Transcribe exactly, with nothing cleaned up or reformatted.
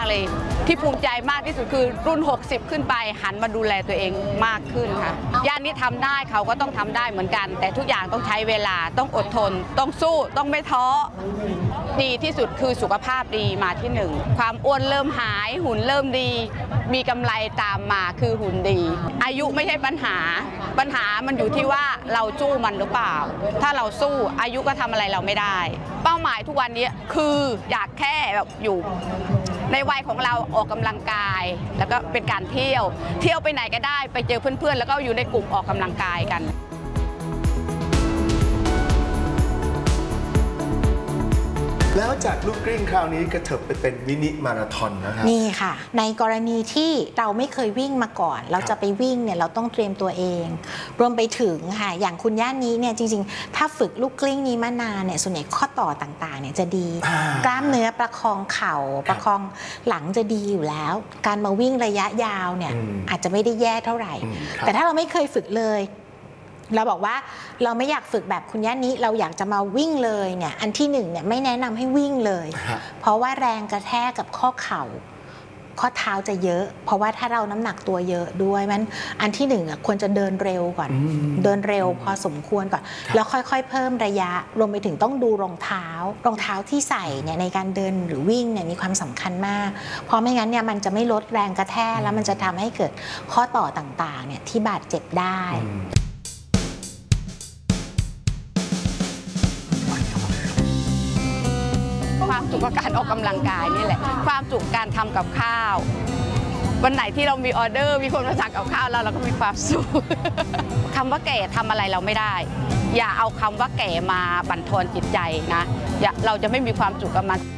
เลยที่ภูมิใจมากที่สุดคือรุ่นหกสิบขึ้นไปหันมาดูแลตัวเองมากขึ้นค่ะย่านนี้ทำได้เขาก็ต้องทำได้เหมือนกันแต่ทุกอย่างต้องใช้เวลาต้องอดทนต้องสู้ต้องไม่ท้อดีที่สุดคือสุขภาพดีมาที่หนึ่งความอ้วนเริ่มหายหุ่นเริ่มดีมีกำไรตามมาคือหุ่นดีอายุไม่ใช่ปัญหาปัญหามันอยู่ที่ว่าเราสู้มันหรือเปล่าถ้าเราสู้อายุก็ทำอะไรเราไม่ได้เป้าหมายทุกวันนี้คืออยากแค่แบบอยู่ในวัยของเราออกกำลังกายแล้วก็เป็นการเที่ยวเที่ยวไปไหนก็ได้ไปเจอเพื่อนๆแล้วก็อยู่ในกลุ่มออกกำลังกายกันแล้วจากลูกกลิ้งคราวนี้กระเถิบไปเป็นมินิมาราธอนนะครับนี่ค่ะในกรณีที่เราไม่เคยวิ่งมาก่อนเราจะไปวิ่งเนี่ยเราต้องเตรียมตัวเองรวมไปถึงค่ะอย่างคุณย่านนี้เนี่ยจริงๆถ้าฝึกลูกกลิ้งนี้มานานเนี่ยส่วนใหญ่ข้อต่อต่างๆเนี่ยจะดีกล้ามเนื้อประคองเข่าประคองหลังจะดีอยู่แล้วการมาวิ่งระยะยาวเนี่ยอาจจะไม่ได้แย่เท่าไหร่แต่ถ้าเราไม่เคยฝึกเลยเราบอกว่าเราไม่อยากฝึกแบบคุณย่านี้เราอยากจะมาวิ่งเลยเนี่ยอันที่หนึ่งเนี่ยไม่แนะนำให้วิ่งเลยเพราะว่าแรงกระแทกกับข้อเข่าข้อเท้าจะเยอะเพราะว่าถ้าเราน้ำหนักตัวเยอะด้วยมันอันที่หนึ่งอ่ะควรจะเดินเร็วก่อนเดินเร็วพอสมควรก่อนแล้วค่อยๆเพิ่มระยะรวมไปถึงต้องดูรองเท้ารองเท้าที่ใส่เนี่ยในการเดินหรือวิ่งเนี่ยมีความสำคัญมากเพราะไม่งั้นเนี่ยมันจะไม่ลดแรงกระแทกแล้วมันจะทำให้เกิดข้อต่อต่างๆเนี่ยที่บาดเจ็บได้ความสุขกับการออกกำลังกายนี่แหละความสุขการทำกับข้าววันไหนที่เรามีออเดอร์มีคนมาสั่งกับข้าวเราเราก็มีความสุขคำว่าแก่ทำอะไรเราไม่ได้อย่าเอาคำว่าแก่มาบั่นทอนจิตใจนะอย่าเราจะไม่มีความสุขกับมัน